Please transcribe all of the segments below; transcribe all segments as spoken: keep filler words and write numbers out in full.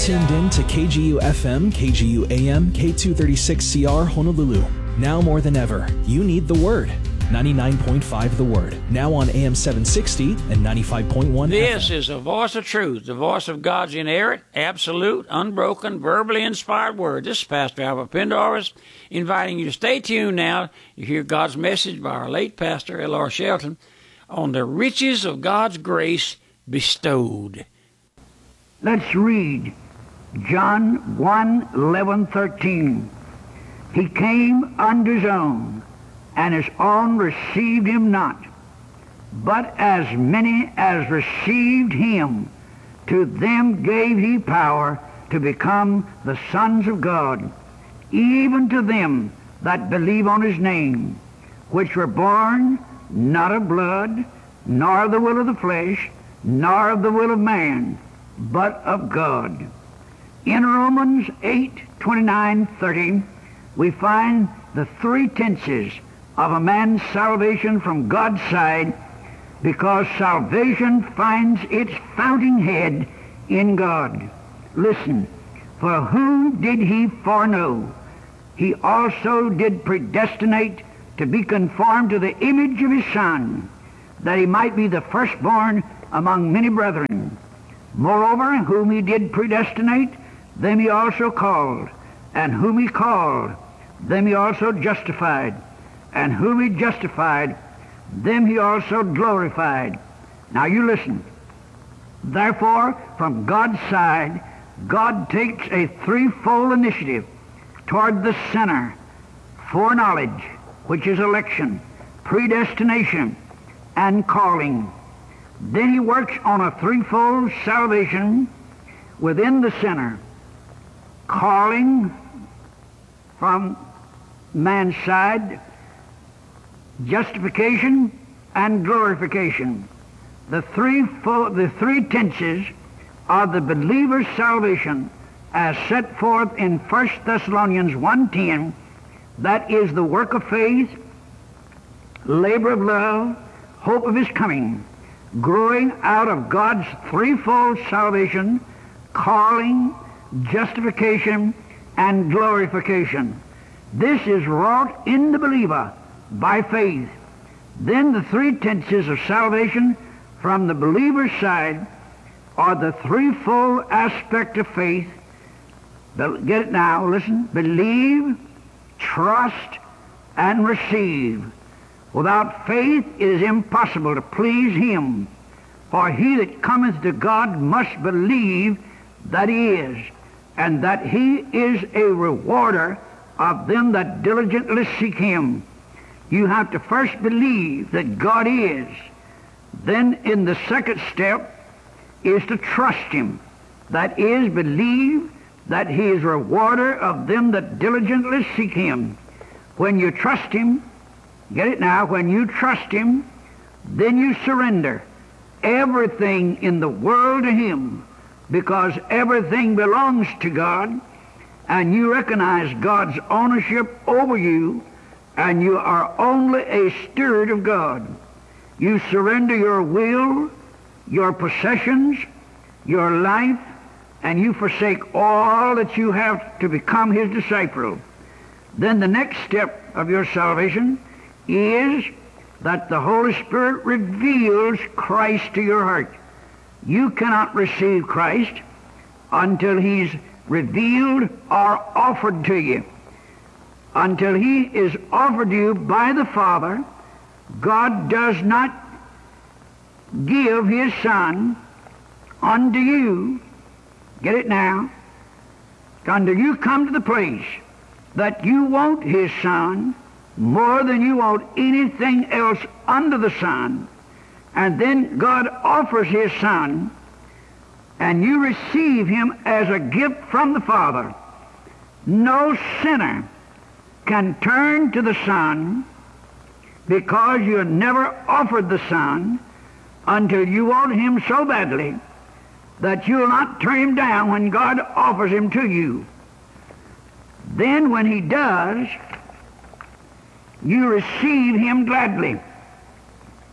tuned in to K G U F M, K G U A M, K two thirty-six C R Honolulu. Now more than ever, you need the Word. ninety-nine point five The Word. Now on A M seven sixty and ninety-five point one This F M. is the voice of truth, the voice of God's inerrant, absolute, unbroken, verbally inspired Word. This is Pastor Albert Pendarvis inviting you to stay tuned now. You hear God's message by our late pastor, L R Shelton, on the riches of God's grace bestowed. Let's read John one, eleven, thirteen. He came unto his own, and his own received him not. But as many as received him, to them gave he power to become the sons of God, even to them that believe on his name, which were born not of blood, nor of the will of the flesh, nor of the will of man, but of God. In Romans eight, twenty-nine, thirty, we find the three tenses of a man's salvation from God's side, because salvation finds its fountain head in God. Listen, for whom did he foreknow? He also did predestinate to be conformed to the image of his Son, that he might be the firstborn among many brethren. Moreover, whom he did predestinate, them he also called, and whom he called, them he also justified, and whom he justified, them he also glorified. Now you listen. Therefore, from God's side, God takes a threefold initiative toward the sinner: foreknowledge, which is election, predestination, and calling. Then he works on a threefold salvation within the sinner: calling from man's side, justification, and glorification. The three, the three tenses of the believer's salvation as set forth in First Thessalonians one ten, that is the work of faith, labor of love, hope of his coming, growing out of God's threefold salvation: calling, justification, and glorification. This is wrought in the believer by faith. Then the three tenses of salvation from the believer's side are the threefold aspect of faith. Get it now, listen. Believe, trust, and receive. Without faith it is impossible to please him. For he that cometh to God must believe that he is, and that he is a rewarder of them that diligently seek him. You have to first believe that God is. Then in the second step is to trust him. That is, believe that he is a rewarder of them that diligently seek him. When you trust him, get it now, when you trust him, then you surrender everything in the world to him, because everything belongs to God, and you recognize God's ownership over you, and you are only a steward of God. You surrender your will, your possessions, your life, and you forsake all that you have to become his disciple. Then the next step of your salvation is that the Holy Spirit reveals Christ to your heart. You cannot receive Christ until he's revealed or offered to you. Until he is offered to you by the Father, God does not give his Son unto you. Get it now? Until you come to the place that you want his Son more than you want anything else under the sun, and then God offers his Son, and you receive him as a gift from the Father. No sinner can turn to the Son, because you never offered the Son until you want him so badly that you'll not turn him down when God offers him to you. Then when he does, you receive him gladly.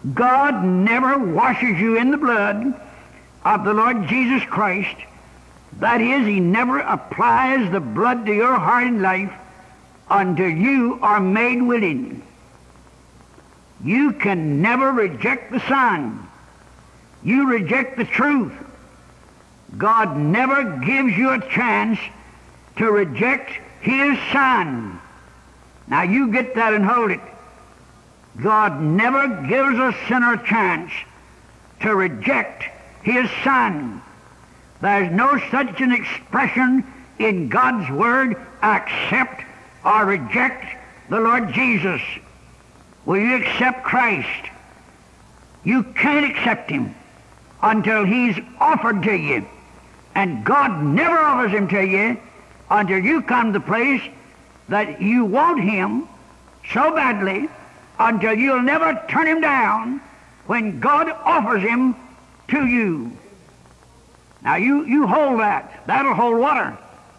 God never washes you in the blood of the Lord Jesus Christ That is, he never applies the blood to your heart and life until you are made willing. You can never reject the Son. You reject the truth. God never gives you a chance to reject His Son. Now you get that and hold it. God never gives a sinner a chance to reject His Son. There's no such an expression in God's Word, accept or reject the Lord Jesus. Will you accept Christ? You can't accept Him until He's offered to you. And God never offers Him to you until you come to the place that you want Him so badly, until you'll never turn Him down when God offers Him to you. Now you, you hold that. That'll hold water.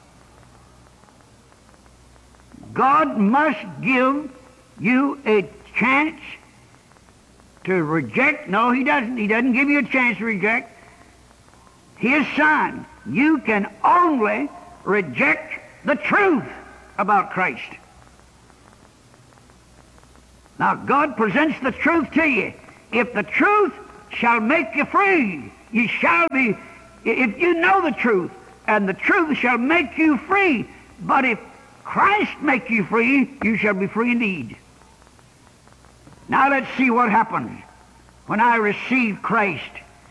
God must give you a chance to reject. No, He doesn't. He doesn't give you a chance to reject His Son. You can only reject the truth about Christ. Now, God presents the truth to you. If the truth shall make you free, you shall be, if you know the truth, and the truth shall make you free. But if Christ make you free, you shall be free indeed. Now let's see what happened. When I received Christ,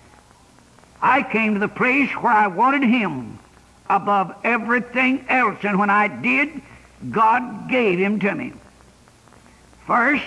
I came to the place where I wanted Him above everything else. And when I did, God gave Him to me. First,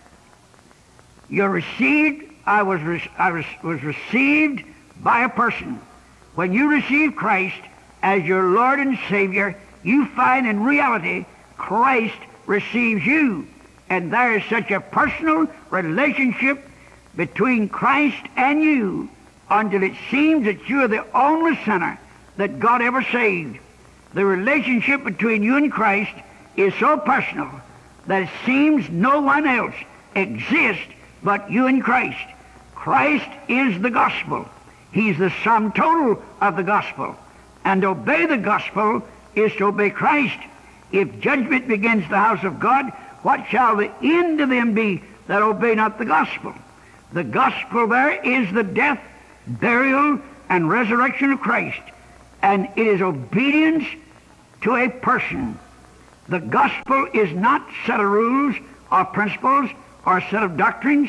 you received, I was, I was, was received by a person. When you receive Christ as your Lord and Savior, you find in reality Christ receives you. And there is such a personal relationship between Christ and you until it seems that you are the only sinner that God ever saved. The relationship between you and Christ is so personal that it seems no one else exists but you and Christ. Christ is the gospel. He's the sum total of the gospel. And to obey the gospel is to obey Christ. If judgment begins the house of God, what shall the end of them be that obey not the gospel? The gospel there is the death, burial, and resurrection of Christ. And it is obedience to a person. The gospel is not a set of rules or principles or a set of doctrines,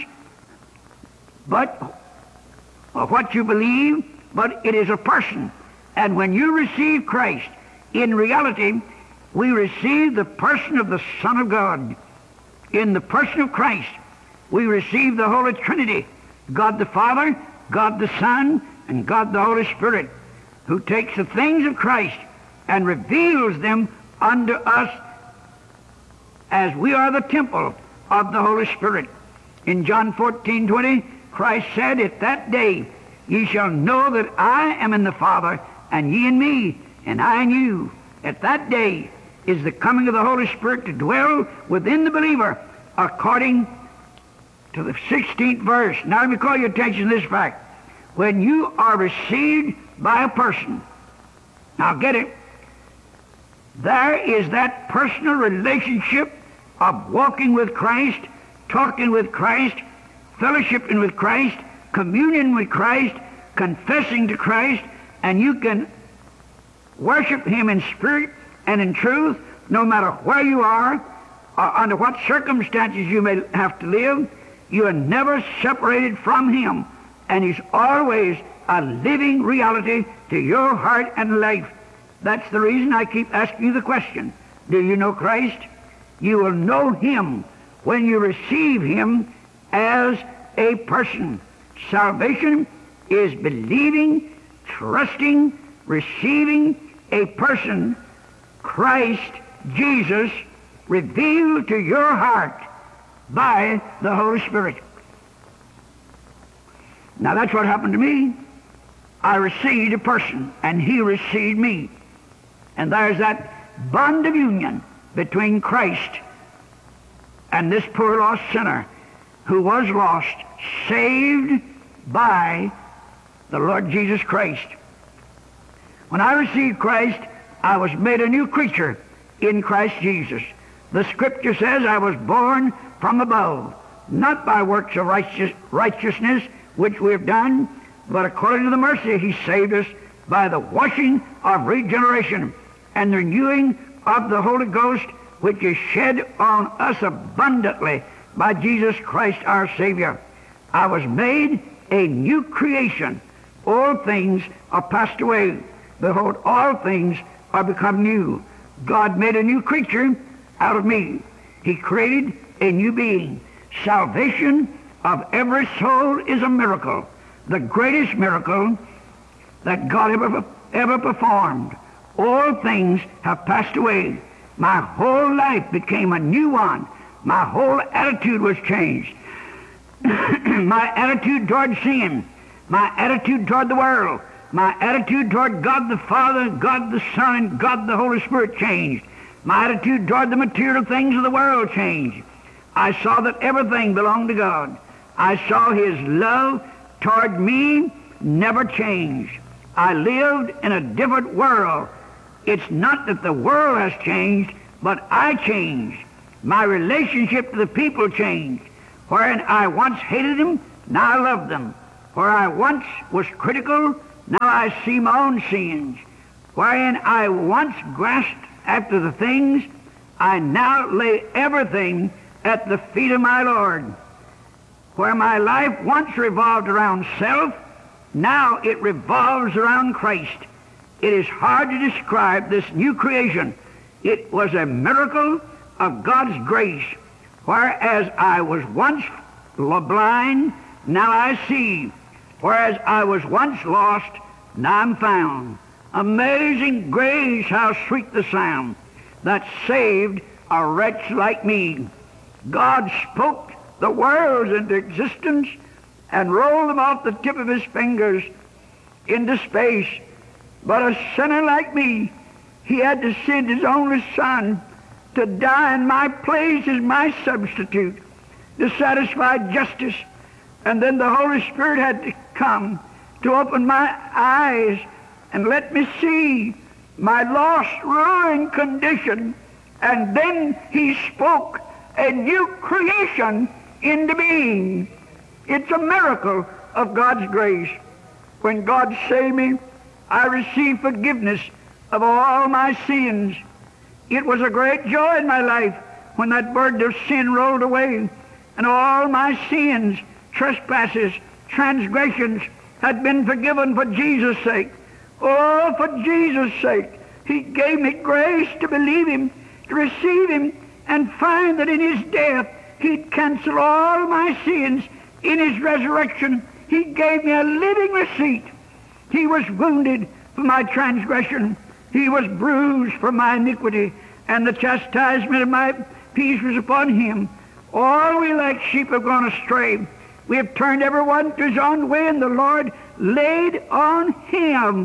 but what you believe, but it is a person. And when you receive Christ, in reality, we receive the person of the Son of God. In the person of Christ, we receive the Holy Trinity, God the Father, God the Son, and God the Holy Spirit, who takes the things of Christ and reveals them unto us as we are the temple of the Holy Spirit. In John fourteen twenty, Christ said, "At that day ye shall know that I am in the Father, and ye in me, and I in you." At that day is the coming of the Holy Spirit to dwell within the believer, according to the sixteenth verse. Now let me call your attention to this fact. When you are received by a person, now get it, there is that personal relationship of walking with Christ, talking with Christ, fellowshipping with Christ, communion with Christ, confessing to Christ, and you can worship Him in spirit and in truth, no matter where you are, or under what circumstances you may have to live. You are never separated from Him, and He's always a living reality to your heart and life. That's the reason I keep asking you the question, do you know Christ? You will know Him when you receive Him as a person. Salvation is believing, trusting, receiving a person, Christ Jesus, revealed to your heart by the Holy Spirit. Now that's what happened to me. I received a person, and He received me. And there's that bond of union between Christ and this poor lost sinner who was lost, saved by the Lord Jesus Christ. When I received Christ, I was made a new creature in Christ Jesus. The Scripture says I was born from above, not by works of righteous, righteousness which we have done, but according to the mercy He saved us by the washing of regeneration and the renewing of the Holy Ghost, which is shed on us abundantly by Jesus Christ our Savior. I was made a new creation. All things are passed away. Behold, all things are become new. God made a new creature out of me. He created a new being. Salvation of every soul is a miracle, the greatest miracle that God ever, ever performed. All things have passed away. My whole life became a new one. My whole attitude was changed. My attitude toward sin, my attitude toward the world, my attitude toward God the Father, God the Son, and God the Holy Spirit changed. My attitude toward the material things of the world changed. I saw that everything belonged to God. I saw His love toward me never changed. I lived in a different world. It's not that the world has changed, but I changed. My relationship to the people changed. Wherein I once hated them, now I love them. Where I once was critical, now I see my own sins. Wherein I once grasped after the things, I now lay everything at the feet of my Lord. Where my life once revolved around self, now it revolves around Christ. It is hard to describe this new creation. It was a miracle of God's grace. Whereas I was once blind, now I see. Whereas I was once lost, now I'm found. Amazing grace, how sweet the sound that saved a wretch like me. God spoke the worlds into existence and rolled them off the tip of His fingers into space. But a sinner like me, He had to send His only Son to die in my place as my substitute, to satisfy justice. And then the Holy Spirit had to come to open my eyes and let me see my lost, ruined condition. And then He spoke a new creation into being. It's a miracle of God's grace. When God saved me, I received forgiveness of all my sins. It was a great joy in my life when that burden of sin rolled away and all my sins, trespasses, transgressions had been forgiven for Jesus' sake. Oh, for Jesus' sake. He gave me grace to believe Him, to receive Him, and find that in His death He'd cancel all my sins. In His resurrection, He gave me a living receipt. He was wounded for my transgression. He was bruised for my iniquity, and the chastisement of my peace was upon Him. All we like sheep have gone astray. We have turned every one to his own way, and the Lord laid on Him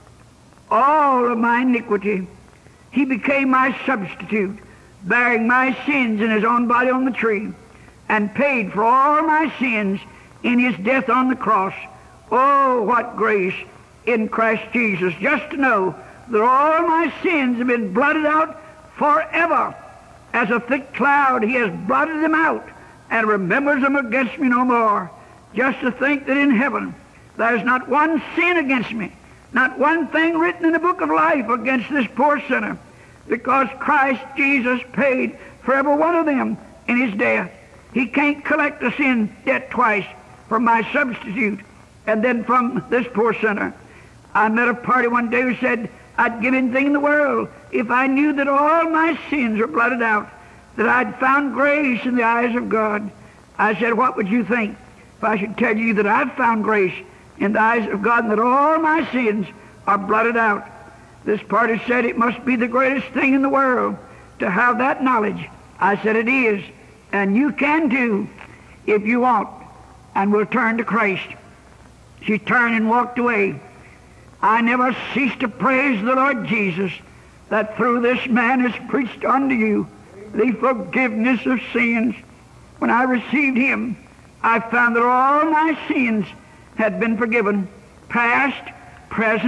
all of my iniquity. He became my substitute, bearing my sins in His own body on the tree, and paid for all my sins in His death on the cross. Oh, what grace in Christ Jesus, just to know that all my sins have been blotted out forever. As a thick cloud, He has blotted them out and remembers them against me no more. Just to think that in heaven there's not one sin against me, not one thing written in the book of life against this poor sinner, because Christ Jesus paid for every one of them in His death. He can't collect the sin debt twice from my substitute and then from this poor sinner. I met a party one day who said, I'd give anything in the world if I knew that all my sins were blotted out, that I'd found grace in the eyes of God. I said, what would you think if I should tell you that I've found grace in the eyes of God and that all my sins are blotted out? This party said it must be the greatest thing in the world to have that knowledge. I said it is, and you can too if you want, and will turn to Christ. She turned and walked away. I never cease to praise the Lord Jesus, that through this man has preached unto you the forgiveness of sins. When I received Him, I found that all my sins had been forgiven, past, present,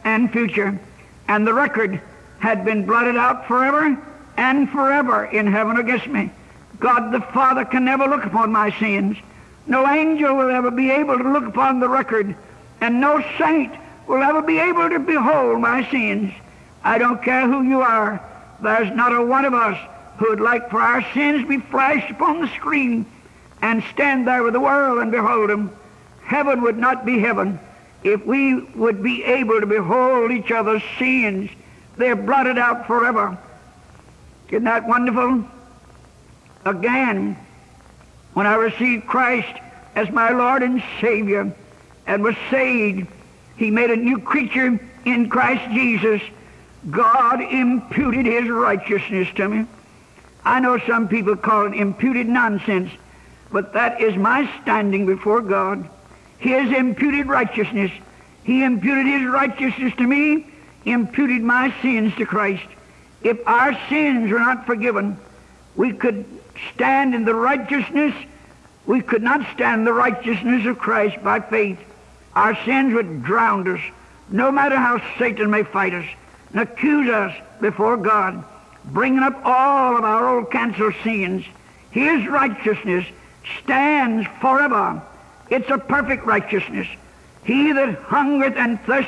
and future, and the record had been blotted out forever and forever in heaven against me. God the Father can never look upon my sins. No angel will ever be able to look upon the record, and no saint will ever be able to behold my sins. I don't care who you are. There's not a one of us who would like for our sins to be flashed upon the screen and stand there with the world and behold them. Heaven would not be heaven if we would be able to behold each other's sins. They're blotted out forever. Isn't that wonderful? Again, when I received Christ as my Lord and Savior and was saved, He made a new creature in Christ Jesus. God imputed His righteousness to me. I know some people call it imputed nonsense, but that is my standing before God. His imputed righteousness. He imputed His righteousness to me, imputed my sins to Christ. If our sins were not forgiven, we could stand in the righteousness. We could not stand the righteousness of Christ by faith. Our sins would drown us, no matter how Satan may fight us and accuse us before God, bringing up all of our old canceled sins. His righteousness stands forever. It's a perfect righteousness. He that hungereth and thirsteth